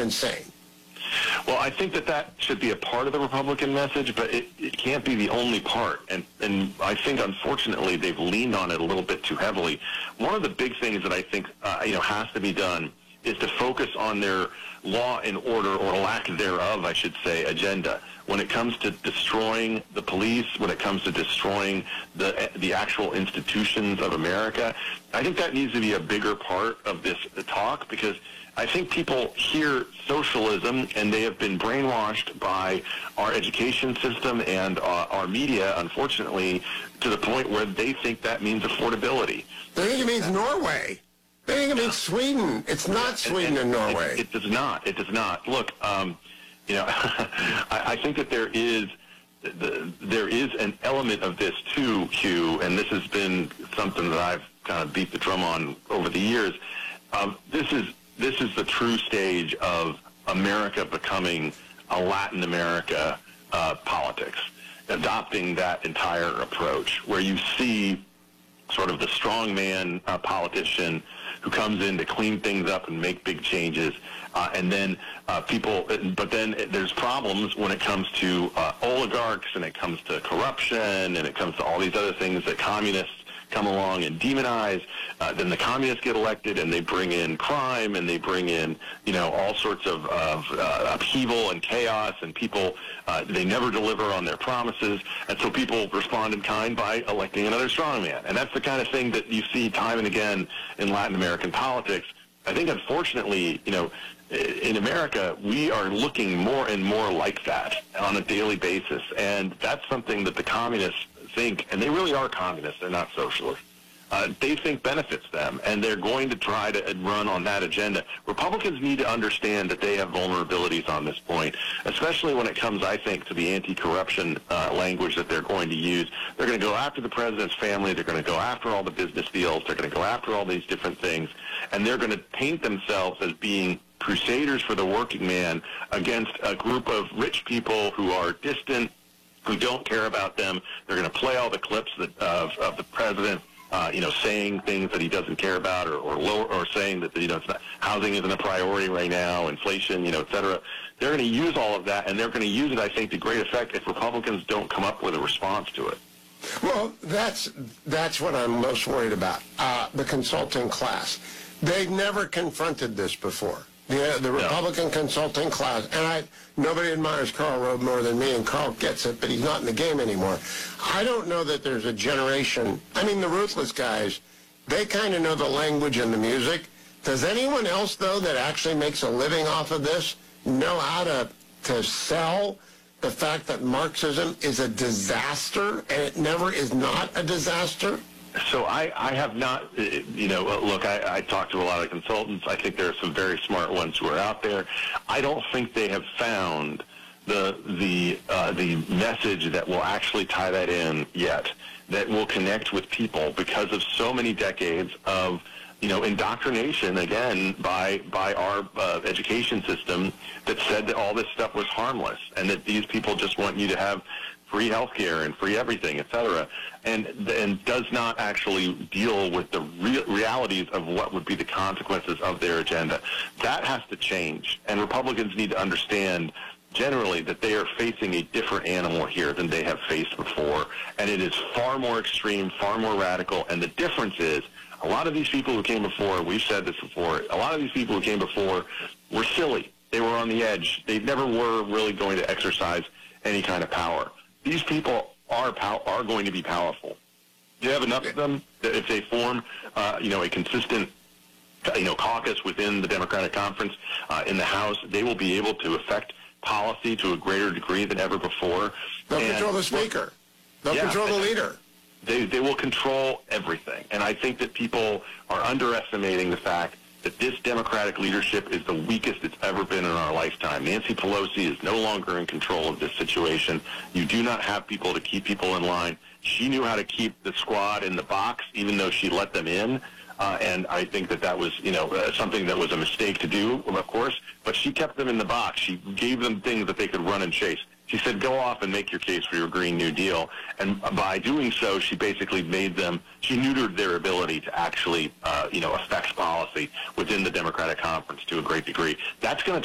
insane. Well, I think that should be a part of the Republican message, but it can't be the only part. And I think, unfortunately, they've leaned on it a little bit too heavily. One of the big things that I think has to be done is to focus on their law and order, or lack thereof, I should say, agenda. When it comes to destroying the police, when it comes to destroying the actual institutions of America, I think that needs to be a bigger part of this talk, because I think people hear socialism and they have been brainwashed by our education system and our media, unfortunately, to the point where they think that means affordability. They think it means Norway. They think it means Sweden. It's not Sweden and Norway. It does not. It does not. Look, I think that there is an element of this too, Hugh, and this has been something that I've kind of beat the drum on over the years. This is the true stage of America becoming a Latin America politics, adopting that entire approach, where you see sort of the strongman politician who comes in to clean things up and make big changes, and then but then there's problems when it comes to oligarchs, and it comes to corruption, and it comes to all these other things that communists come along and demonize. Then the communists get elected, and they bring in crime, and they bring in, all sorts of upheaval and chaos, and people, they never deliver on their promises, and so people respond in kind by electing another strongman. And that's the kind of thing that you see time and again in Latin American politics. I think, unfortunately, in America, we are looking more and more like that on a daily basis, and that's something that the communists think, and they really are communists, they're not socialists, they think benefits them, and they're going to try to run on that agenda. Republicans need to understand that they have vulnerabilities on this point, especially when it comes, I think, to the anti-corruption language that they're going to use. They're going to go after the president's family, they're going to go after all the business deals, they're going to go after all these different things, and they're going to paint themselves as being crusaders for the working man against a group of rich people who are distant, who don't care about them. They're going to play all the clips of the president, saying things that he doesn't care about, or saying that it's not, housing isn't a priority right now, inflation, et cetera. They're going to use all of that, and they're going to use it, I think, to great effect if Republicans don't come up with a response to it. Well, that's what I'm most worried about. The consulting class. They've never confronted this before. The Republican consulting class, and nobody admires Karl Rove more than me, and Karl gets it, but he's not in the game anymore. I don't know that there's a generation. I mean, the Ruthless guys, they kind of know the language and the music. Does anyone else, though, that actually makes a living off of this know how to sell the fact that Marxism is a disaster, and it never is not a disaster? So I have not, look, I talk to a lot of consultants. I think there are some very smart ones who are out there. I don't think they have found the message that will actually tie that in yet, that will connect with people, because of so many decades of indoctrination, again, by our education system, that said that all this stuff was harmless, and that these people just want you to have free health care and free everything, et cetera, and does not actually deal with the realities of what would be the consequences of their agenda. That has to change, and Republicans need to understand generally that they are facing a different animal here than they have faced before, and it is far more extreme, far more radical, and the difference is a lot of these people who came before, we've said this before, a lot of these people who came before were silly. They were on the edge. They never were really going to exercise any kind of power. These people are going to be powerful. You have enough of them that if they form, a consistent, caucus within the Democratic Conference in the House, they will be able to affect policy to a greater degree than ever before. They'll control the speaker. They'll control the leader. They will control everything. And I think that people are underestimating the fact that this Democratic leadership is the weakest it's ever been in our lifetime. Nancy Pelosi is no longer in control of this situation. You do not have people to keep people in line. She knew how to keep the squad in the box, even though she let them in. And I think that was, something that was a mistake to do, of course, but she kept them in the box. She gave them things that they could run and chase. She said, go off and make your case for your Green New Deal. And by doing so, she basically she neutered their ability to actually, affect policy within the Democratic Conference to a great degree. That's going to